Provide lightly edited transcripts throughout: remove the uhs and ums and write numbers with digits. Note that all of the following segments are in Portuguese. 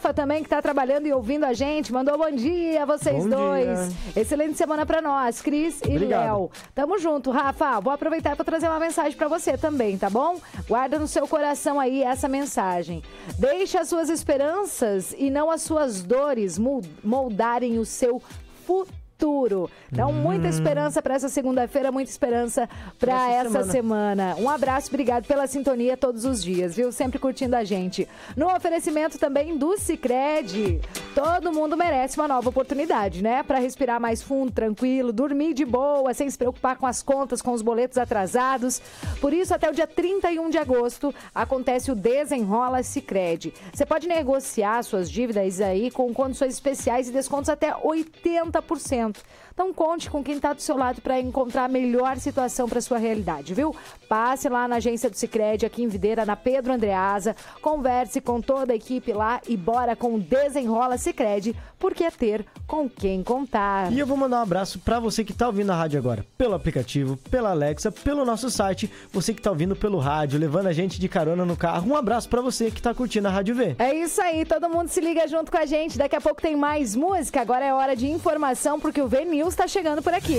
Rafa também, que tá trabalhando e ouvindo a gente, mandou bom dia a vocês dois. Excelente semana pra nós, Cris e Léo. Tamo junto, Rafa. Vou aproveitar e vou trazer uma mensagem pra você também, tá bom? Guarda no seu coração aí essa mensagem. Deixe as suas esperanças e não as suas dores moldarem o seu futuro. Então, muita esperança para essa segunda-feira, muita esperança para essa semana. Um abraço, obrigado pela sintonia todos os dias, viu? Sempre curtindo a gente. No oferecimento também do Sicredi. Todo mundo merece uma nova oportunidade, né? Para respirar mais fundo, tranquilo, dormir de boa, sem se preocupar com as contas, com os boletos atrasados. Por isso, até o dia 31 de agosto, acontece o Desenrola Sicredi. Você pode negociar suas dívidas aí com condições especiais e descontos até 80%. Então conte com quem está do seu lado para encontrar a melhor situação para sua realidade, viu? Passe lá na agência do Sicredi, aqui em Videira, na Pedro Andreasa, converse com toda a equipe lá e bora com o Desenrola Sicredi, porque é ter com quem contar. E eu vou mandar um abraço para você que está ouvindo a rádio agora, pelo aplicativo, pela Alexa, pelo nosso site, você que está ouvindo pelo rádio, levando a gente de carona no carro. Um abraço para você que está curtindo a Rádio V. É isso aí, todo mundo se liga junto com a gente. Daqui a pouco tem mais música, agora é hora de informação, porque o V-News está chegando por aqui.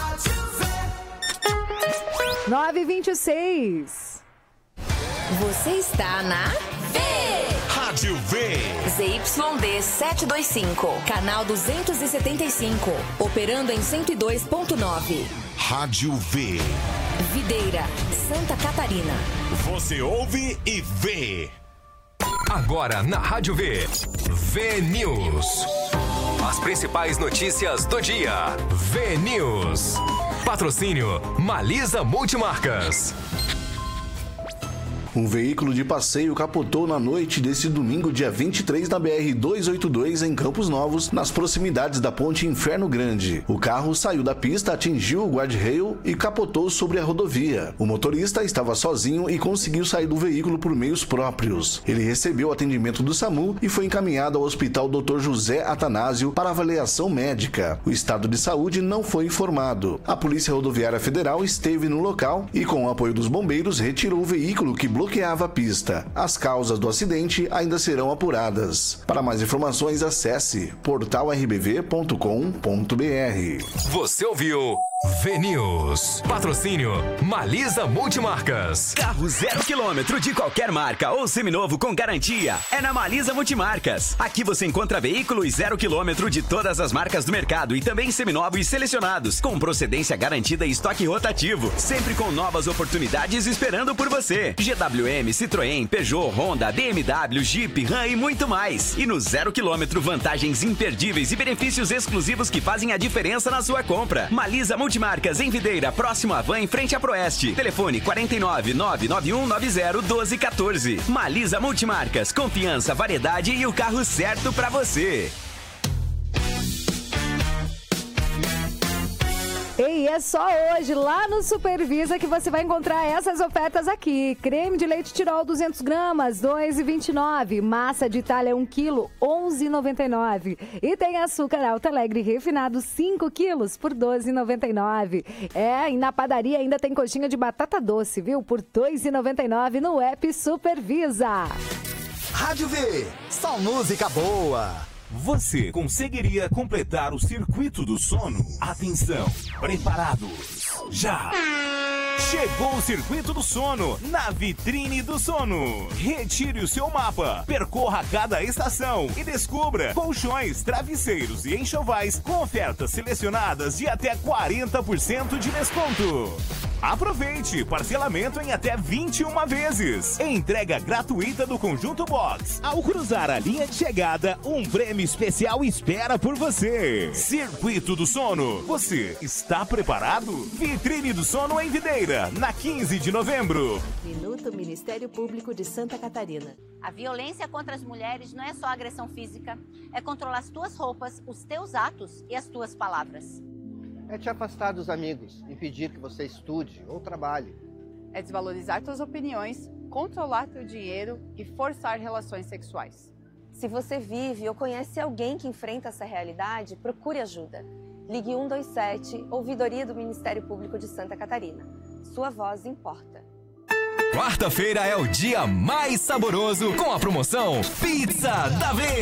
9h26. Você está na Rádio V. ZYD 725, canal 275, operando em 102.9. Rádio V. Videira, Santa Catarina. Você ouve e vê. Agora na Rádio V. V-News. As principais notícias do dia. V-News. Patrocínio Malisa Multimarcas. Um veículo de passeio capotou na noite desse domingo, dia 23, na BR-282, em Campos Novos, nas proximidades da ponte Inferno Grande. O carro saiu da pista, atingiu o guarda-rail e capotou sobre a rodovia. O motorista estava sozinho e conseguiu sair do veículo por meios próprios. Ele recebeu atendimento do SAMU e foi encaminhado ao Hospital Dr. José Atanásio para avaliação médica. O estado de saúde não foi informado. A Polícia Rodoviária Federal esteve no local e, com o apoio dos bombeiros, retirou o veículo que bloqueava a pista. As causas do acidente ainda serão apuradas. Para mais informações, acesse portalrbv.com.br. Você ouviu V-News. Patrocínio Malisa Multimarcas. Carro 0 km de qualquer marca ou seminovo com garantia é na Malisa Multimarcas. Aqui você encontra veículos 0 km de todas as marcas do mercado e também seminovos selecionados, com procedência garantida e estoque rotativo, sempre com novas oportunidades esperando por você. GWM, Citroën, Peugeot, Honda, BMW, Jeep, Ram e muito mais. E no 0 km, vantagens imperdíveis e benefícios exclusivos que fazem a diferença na sua compra. Malisa Multimarcas em Videira, próximo à Van, em frente à Proeste. Telefone 49991901214. Malisa Multimarcas, confiança, variedade e o carro certo pra você. Ei, é só hoje, lá no Supervisa, que você vai encontrar essas ofertas aqui. Creme de leite Tirol 200 gramas, R$ 2,29. Massa de Itália 1 kg, R$ 11,99. E tem açúcar Alto Alegre refinado 5 quilos por R$ 12,99. E na padaria ainda tem coxinha de batata doce, viu? Por R$ 2,99 no app Supervisa. Rádio V, só música boa. Você conseguiria completar o circuito do sono? Atenção, preparados, já! Chegou o Circuito do Sono, na Vitrine do Sono. Retire o seu mapa, percorra cada estação e descubra colchões, travesseiros e enxovais com ofertas selecionadas de até 40% de desconto. Aproveite, parcelamento em até 21 vezes. Entrega gratuita do Conjunto Box. Ao cruzar a linha de chegada, um prêmio especial espera por você. Circuito do Sono, você está preparado? Vitrine do Sono em Videira, na 15 de novembro. Minuto Ministério Público de Santa Catarina. A violência contra as mulheres não é só agressão física, é controlar as tuas roupas, os teus atos e as tuas palavras. É te afastar dos amigos, impedir que você estude ou trabalhe. É desvalorizar tuas opiniões, controlar teu dinheiro e forçar relações sexuais. Se você vive ou conhece alguém que enfrenta essa realidade, procure ajuda. Ligue 127, Ouvidoria do Ministério Público de Santa Catarina. Sua voz importa. Quarta-feira é o dia mais saboroso com a promoção Pizza da Vez.